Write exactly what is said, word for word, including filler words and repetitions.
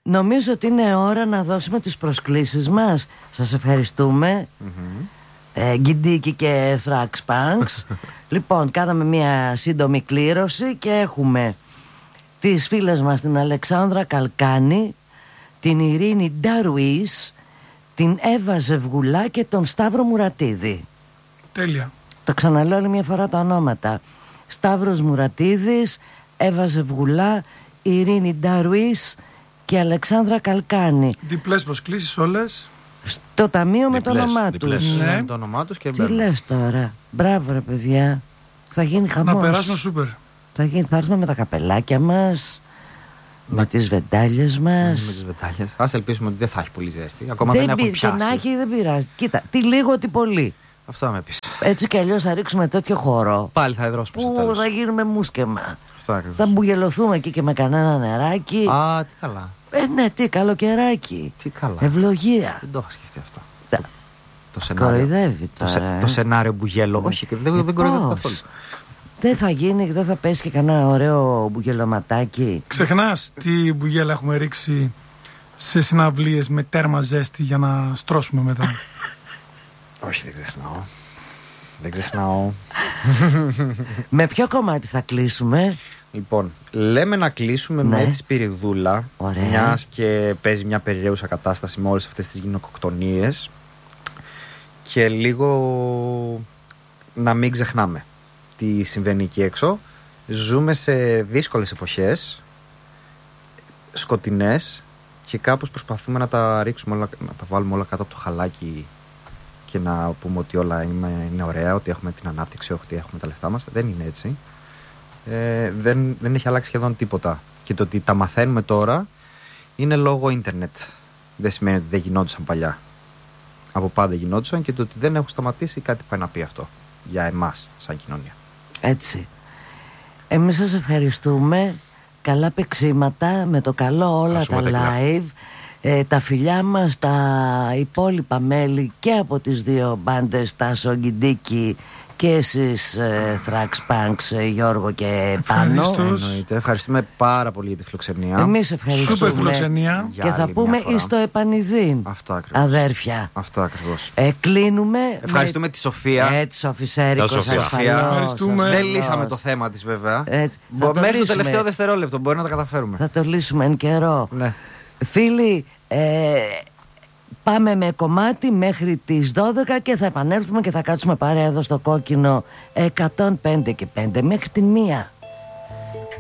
νομίζω ότι είναι ώρα να δώσουμε τις προσκλήσεις μας. Σας ευχαριστούμε. Mm-hmm. ε, Γκιντίκι και Θραξ Πανξ. Λοιπόν, κάναμε μια σύντομη κλήρωση και έχουμε τις φίλες μας την Αλεξάνδρα Καλκάνη, την Ειρήνη Νταρουής, την Εύα Ζευγουλά και τον Σταύρο Μουρατίδη. Τέλεια. Το ξαναλέω άλλη μια φορά τα ονόματα. Σταύρος Μουρατίδης, Εύα Ζευγουλά, Ειρήνη Νταρουής και Αλεξάνδρα Καλκάνη. Διπλές προσκλήσεις όλες. Στο ταμείο με το όνομά τους. Ναι. Με το όνομά τους και τι λες τώρα. Μπράβο ρε παιδιά. Θα γίνει χαμός. Να περάσουμε σούπερ. Θα, γίνει, θα έρθουμε με τα καπελάκια μας, με να... τις βεντάλιες μας. Με τις βεντάλιες. Ας ελπίσουμε ότι δεν θα έχει πολύ ζέστη. Ακόμα δεν, δεν έχουν πει, πιάσει. Και να έχει δεν πειράζει. Κοίτα, τι λίγο τι πολύ. Αυτό με πεις. Έτσι κι αλλιώς θα ρίξουμε τέτοιο χώρο. Πάλι θα εδρώσουμε στο που τέλος. θα γίνουμε μουσκεμα. Θα μπουγελωθούμε εκεί και με κανένα νεράκι. Α, τι καλά. Ε, ναι, τι καλοκαιράκι. Τι καλά. Ευλογία. Δεν το είχα σκεφτεί αυτό. Τα... Το σενάριο. Κοροϊδεύει τώρα. Το, σε, το σενάριο μπουγέλο. Όχι, δεν, δεν κοροϊδεύει καθόλου. Δεν θα γίνει, δεν θα πέσει και κανένα ωραίο μπουγελωματάκι. Ξεχνάς τι μπουγέλα έχουμε ρίξει σε συναυλίες με τέρμα ζέστη για να στρώσουμε μετά. Όχι, δεν ξεχνάω. Δεν ξεχνάω. Με ποιο κομμάτι θα κλείσουμε? Λοιπόν, λέμε να κλείσουμε ναι. με τη Σπυριδούλα. Μιας και παίζει μια περιραίουσα κατάσταση με όλες αυτές τις γυναικοκτονίες. Και λίγο να μην ξεχνάμε τι συμβαίνει εκεί έξω. Ζούμε σε δύσκολες εποχές, σκοτεινές, και κάπως προσπαθούμε να τα ρίξουμε όλα, να τα βάλουμε όλα κάτω από το χαλάκι και να πούμε ότι όλα είναι, είναι ωραία, ότι έχουμε την ανάπτυξη, ότι έχουμε τα λεφτά μας. Δεν είναι έτσι. Ε, δεν, δεν έχει αλλάξει σχεδόν τίποτα. Και το ότι τα μαθαίνουμε τώρα είναι λόγω ίντερνετ. Δεν σημαίνει ότι δεν γινόντουσαν παλιά. Από πάντα γινόντουσαν, και το ότι δεν έχουν σταματήσει κάτι πάει να πει αυτό για εμάς σαν κοινωνία. Έτσι. Εμείς σας ευχαριστούμε. Καλά παιξίματα, με το καλό όλα τα live. Ε, τα φιλιά μας, τα υπόλοιπα μέλη και από τις δύο μπάντες, τα Σογκιντίκι και εσείς ε, Θραξ Πανξ, Γιώργο και Πάνο. Εννοείται. Ευχαριστούμε πάρα πολύ για τη φιλοξενία. Εμείς ευχαριστούμε. Σούπερ φιλοξενία. Και θα πούμε εις το επανειδήν. Αυτό ακριβώς. Αδέρφια. Αυτό ακριβώς. Ε, κλείνουμε. Ευχαριστούμε με... τη Σοφία. Ε, τη Σοφισέρικος ασφαλώς. Ευχαριστούμε. Δεν λύσαμε το θέμα της βέβαια. Ε, Μέχρι το τελευταίο δευτερόλεπτο μπορεί να τα καταφέρουμε. Θα το λύσουμε εν καιρό. Ναι. Φίλοι, ε, πάμε με κομμάτι μέχρι τις δώδεκα και θα επανέλθουμε και θα κάτσουμε παρέα εδώ στο Κόκκινο εκατόν πέντε και πέντε μέχρι τη μία.